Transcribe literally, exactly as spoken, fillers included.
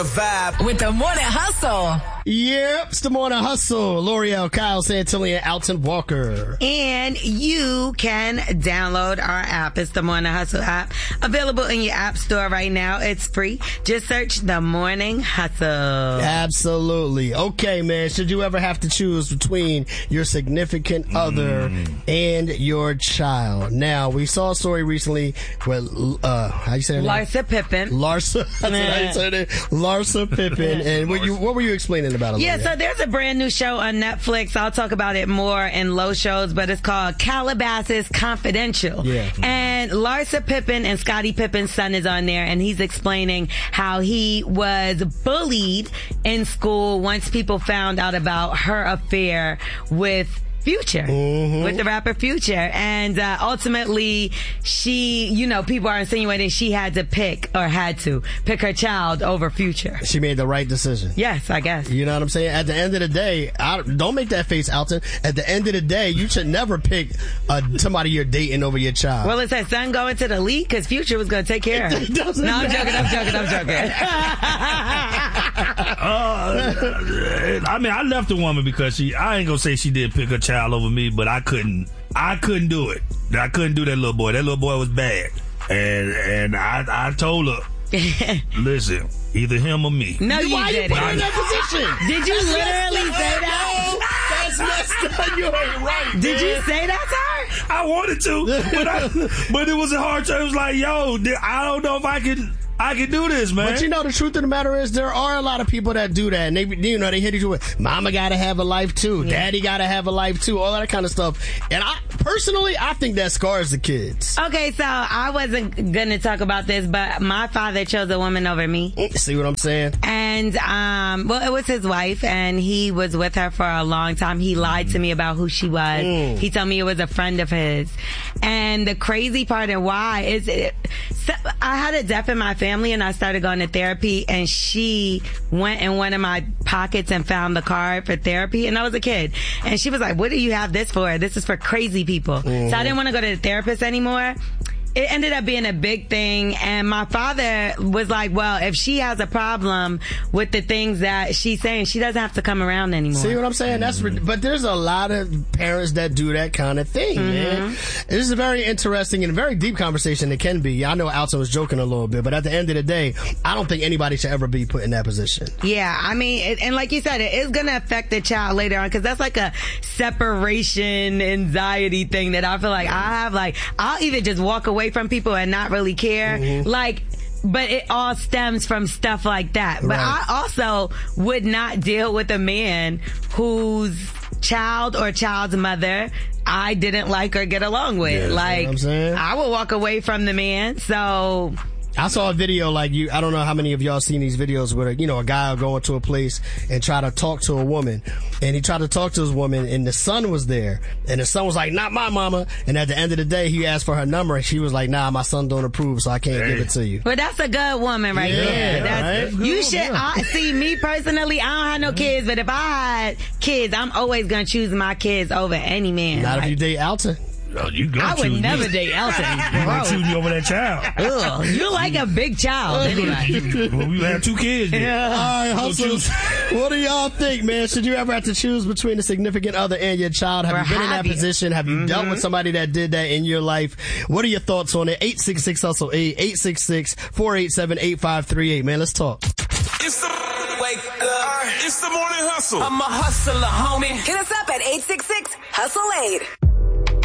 the vibe. With the Morning Hustle. Yep, it's the Morning Hustle. L'Oreal, Kyle Santilli, and Alton Walker. And you can download our app. It's the Morning Hustle app. Available in your app store right now. It's free. Just search the Morning Hustle. Absolutely. Okay, man. Should you ever have to choose between your significant other mm. and your child? Now, we saw a story recently where, uh, how you say her name? Larsa Pippen. Larsa. That's what how you say her name. Larsa Pippen. And what, you, what were you explaining about it? Yeah, so there's a brand new show on Netflix. I'll talk about it more in low shows, but it's called Calabasas Confidential. Yeah. And Larsa Pippen and Scottie Pippen's son is on there, and he's explaining how he was bullied in school once people found out about her affair with Future, mm-hmm. with the rapper Future. And uh, ultimately, she, you know, people are insinuating she had to pick, or had to pick her child over Future. She made the right decision. Yes, I guess. You know what I'm saying? At the end of the day, I, don't make that face, Alton. At the end of the day, you should never pick uh, somebody you're dating over your child. Well, is that son going to the league? Because Future was going to take care of her. No, I'm joking, I'm joking, I'm joking. uh, I mean, I left the woman because she, I ain't going to say she did pick her child over me, but I couldn't, I couldn't do it. I couldn't do that little boy. That little boy was bad. And, and I, I told her, listen, either him or me. No, you Why didn't. you put her in that position? Did you literally say that? That's messed up. You ain't right. Did man. you say that to her? I wanted to, but I, but it was a hard time. It was like, yo, I don't know if I can. I can do this, man. But you know, the truth of the matter is there are a lot of people that do that. And they, you know, they hit each other with, mama gotta have a life too. Yeah. Daddy gotta have a life too. All that kind of stuff. And I, personally, I think that scars the kids. Okay, so I wasn't gonna talk about this, but my father chose a woman over me. See what I'm saying? And, um, well, it was his wife, and he was with her for a long time. He lied to me about who she was. Mm. He told me it was a friend of his. And the crazy part and why is it, so I had a death in my family, and I started going to therapy, and she went in one of my pockets and found the card for therapy, and I was a kid. And she was like, what do you have this for? This is for crazy people. Mm-hmm. So I didn't want to go to the therapist anymore. It ended up being a big thing, and my father was like, well, if she has a problem with the things that she's saying, she doesn't have to come around anymore. See what I'm saying? That's mm-hmm. But there's a lot of parents that do that kind of thing, mm-hmm. man. This is a very interesting and very deep conversation it can be. I know Alton was joking a little bit, but at the end of the day, I don't think anybody should ever be put in that position. Yeah, I mean, it, and like you said, it is going to affect the child later on, because that's like a separation anxiety thing that I feel like I have. Like, I'll even just walk away from people and not really care. Mm-hmm. Like, but it all stems from stuff like that. But right. I also would not deal with a man whose child or child's mother I didn't like or get along with. Yeah, like, I'm saying? I would walk away from the man. So I saw a video like you, I don't know how many of y'all seen these videos where, you know, a guy will go into a place and try to talk to a woman, and he tried to talk to his woman, and the son was there, and the son was like, not my mama. And at the end of the day, he asked for her number, and she was like, nah, my son don't approve, so I can't hey. give it to you. Well, that's a good woman right yeah, there. That's, right? You good, should, yeah. I, see, me personally, I don't have no kids, but if I had kids, I'm always going to choose my kids over any man. Not like, if you date Alton. Oh, you I would never me. date Alton. I'm choosing you over that child. Ugh, you're like a big child. Anyway. Well, we have two kids. Yeah. All right, hustlers. What do y'all think, man? Should you ever have to choose between a significant other and your child? Have or you been in that you? position? Have you Mm-hmm. dealt with somebody that did that in your life? What are your thoughts on it? eight six six hustle eight, eight six six, four eight seven, eight five three eight. Man, let's talk. It's the wake up. It's the Morning Hustle. I'm a hustler, homie. Hit us up at eight six six, hustle eight.